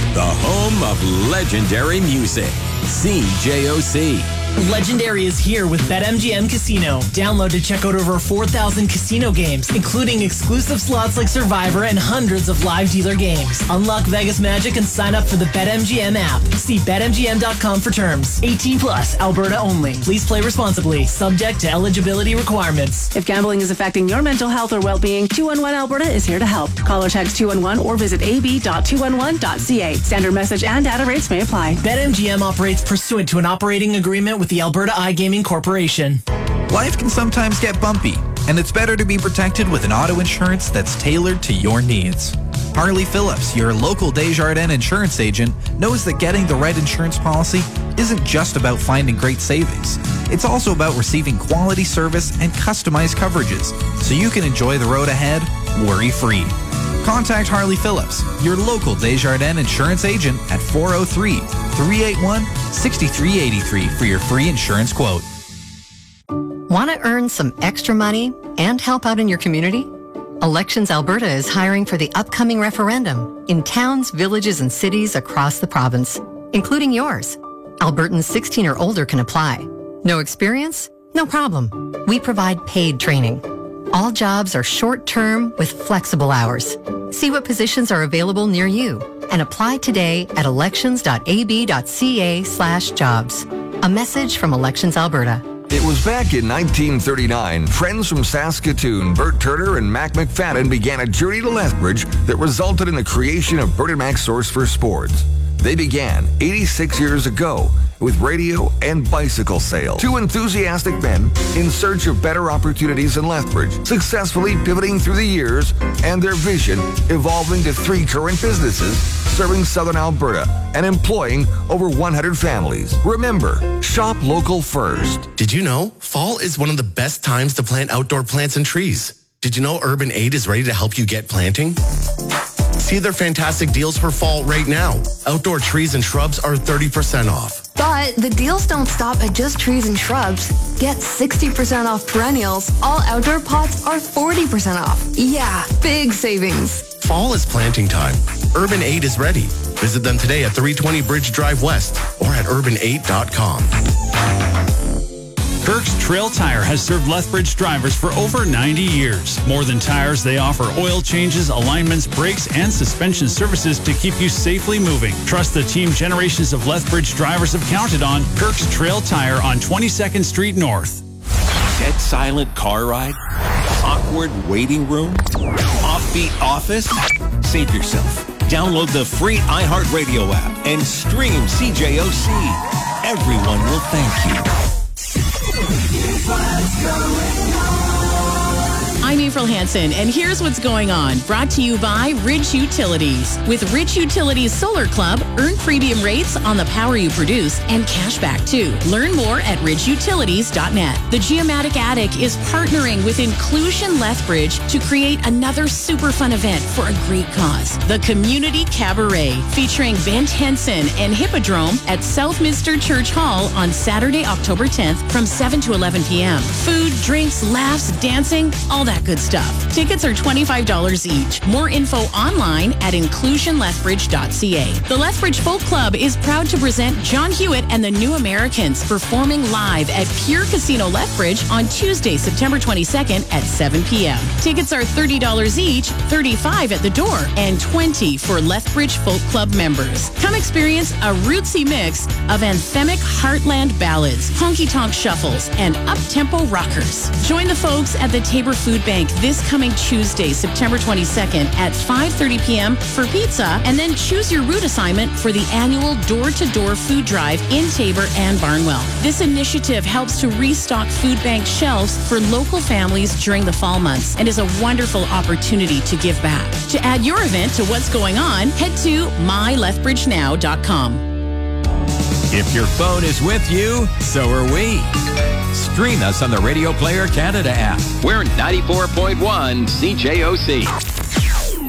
the home of legendary music. CJOC. Legendary is here with BetMGM Casino. Download to check out over 4,000 casino games, including exclusive slots like Survivor and hundreds of live dealer games. Unlock Vegas magic and sign up for the BetMGM app. See BetMGM.com for terms. 18 plus, Alberta only. Please play responsibly. Subject to eligibility requirements. If gambling is affecting your mental health or well-being, 211 Alberta is here to help. Call or text 211 or visit ab.211.ca. Standard message and data rates may apply. BetMGM operates pursuant to an operating agreement with the Alberta iGaming Corporation. Life can sometimes get bumpy, and it's better to be protected with an auto insurance that's tailored to your needs. Harley Phillips, your local Desjardins insurance agent, knows that getting the right insurance policy isn't just about finding great savings. It's also about receiving quality service and customized coverages so you can enjoy the road ahead worry-free. Contact Harley Phillips, your local Desjardins insurance agent at 403-381-6383 for your free insurance quote. Want to earn some extra money and help out in your community? Elections Alberta is hiring for the upcoming referendum in towns, villages, and cities across the province, including yours. Albertans 16 or older can apply. No experience? No problem. We provide paid training. All jobs are short-term with flexible hours. See what positions are available near you and apply today at elections.ab.ca/jobs. A message from Elections Alberta. It was back in 1939, friends from Saskatoon, Bert Turner and Mac McFadden began a journey to Lethbridge that resulted in the creation of Bert and Mac's Source for Sports. They began 86 years ago with radio and bicycle sales. Two enthusiastic men in search of better opportunities in Lethbridge, successfully pivoting through the years and their vision evolving to 3 current businesses serving southern Alberta and employing over 100 families. Remember, shop local first. Did you know fall is one of the best times to plant outdoor plants and trees? Did you know Urban Aid is ready to help you get planting? See their fantastic deals for fall right now. Outdoor trees and shrubs are 30% off. But the deals don't stop at just trees and shrubs. Get 60% off perennials. All outdoor pots are 40% off. Yeah, big savings. Fall is planting time. Urban Aid is ready. Visit them today at 320 Bridge Drive West or at urban8.com. Kirk's Trail Tire has served Lethbridge drivers for over 90 years. More than tires, they offer oil changes, alignments, brakes, and suspension services to keep you safely moving. Trust the team generations of Lethbridge drivers have counted on. Kirk's Trail Tire on 22nd Street North. Dead silent car ride? Awkward waiting room? Offbeat office? Save yourself. Download the free iHeartRadio app and stream CJOC. Everyone will thank you. I'm April Hansen, and here's what's going on. Brought to you by Ridge Utilities. With Ridge Utilities Solar Club, earn premium rates on the power you produce and cash back too. Learn more at ridgeutilities.net. The Geomatic Attic is partnering with Inclusion Lethbridge to create another super fun event for a great cause. The Community Cabaret, featuring Bent Henson and Hippodrome at Southminster Church Hall on Saturday, October 10th from 7 to 11 p.m. Food, drinks, laughs, dancing, all that good stuff. Tickets are $25 each. More info online at inclusionlethbridge.ca. The Lethbridge Folk Club is proud to present John Hewitt and the New Americans performing live at Pure Casino Lethbridge on Tuesday, September 22nd at 7 p.m. Tickets are $30 each, $35 at the door, and $20 for Lethbridge Folk Club members. Come experience a rootsy mix of anthemic heartland ballads, honky-tonk shuffles, and up-tempo rockers. Join the folks at the Tabor Food Bank this coming Tuesday, September 22nd at 5:30 p.m. for pizza, and then choose your route assignment for the annual door-to-door food drive in Tabor and Barnwell. This initiative helps to restock food bank shelves for local families during the fall months and is a wonderful opportunity to give back. To add your event to what's going on, head to mylethbridgenow.com. If your phone is with you, so are we. Stream us on the Radio Player Canada app. We're 94.1 CJOC.